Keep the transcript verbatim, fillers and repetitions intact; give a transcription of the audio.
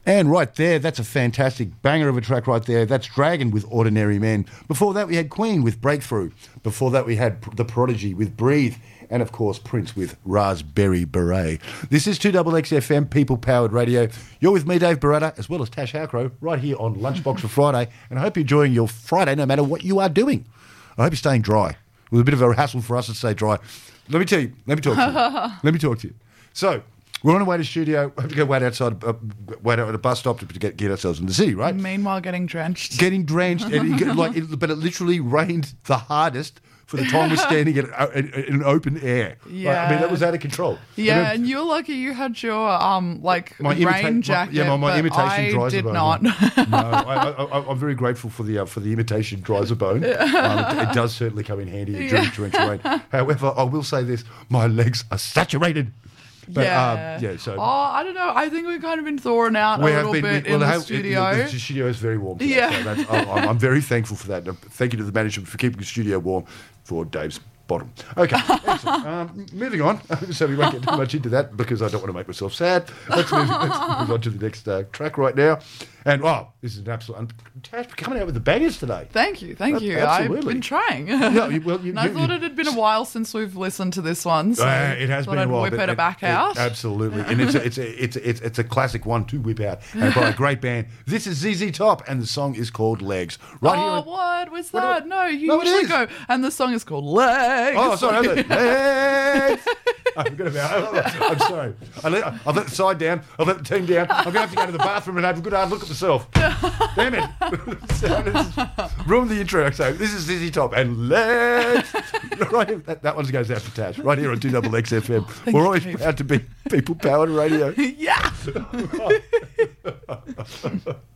And right there, that's a fantastic banger of a track right there. That's Dragon with Ordinary Men. Before that, we had Queen with Breakthrough. Before that, we had The Prodigy with Breathe. And, of course, Prince with Raspberry Beret. This is two X X F M, People-Powered Radio. You're with me, Dave Barretta, as well as Tash Howcrow, right here on Lunchbox for Friday. And I hope you're enjoying your Friday no matter what you are doing. I hope you're staying dry. It was a bit of a hassle for us to stay dry. Let me tell you. Let me talk to you. Let me talk to you. So... we're on our way to studio. We have to go wait outside, uh, wait out at a bus stop to get, get ourselves in the city, right? Meanwhile, getting drenched. Getting drenched. and you get, like, it, but it literally rained the hardest for the time we're standing in, in, in open air. Yeah. Like, I mean, that was out of control. Yeah, and, then, and you're lucky you had your, um, like, my rain imita- jacket, my, yeah, my, my but imitation I dries did bone. not. no, I, I, I'm very grateful for the uh, for the imitation dries a bone. Um, it, it does certainly come in handy during Yeah. torrential rain. However, I will say this, my legs are saturated. But, yeah. Um, yeah. So. Oh, I don't know. I think we've kind of been thawing out We a have little been, bit we, in well, the have, studio. It, the, the studio is very warm today, Yeah. so that's, I'm, I'm very thankful for that. Thank you to the management for keeping the studio warm for Dave's bottom. Okay, excellent. Um, moving on. So we won't get too much into that because I don't want to make myself sad. Let's move, let's move on to the next uh, track right now. And, wow, this is an absolute... Tash, coming out with the bangers today. Thank you, thank you. Absolutely. I've been trying. Yeah, you- well, you- and I you- thought you- it had been a while since we've listened to this one, so Uh, it has thought been I'd a while. whip but it back it- out. Absolutely. And it's a, it's, a, it's, a, it's, it's a classic one to whip out. And by a great band. This is Z Z Top, and the song is called Legs. Right oh, here. on- what was What that? do- no, you No, it usually is. go, and the song is called Legs. Oh, sorry. I was like, legs. I forgot about it. I'm sorry. I let, I've let the side down. I've let the team down. I'm going to have to go to the bathroom and have a good hard look at myself. Damn it. So this is- ruined the intro. So this is Z Z Top and legs. Right here, that, that one goes out for Tash. Right here on two X X F M. We're always you. proud to be people-powered radio. Yeah.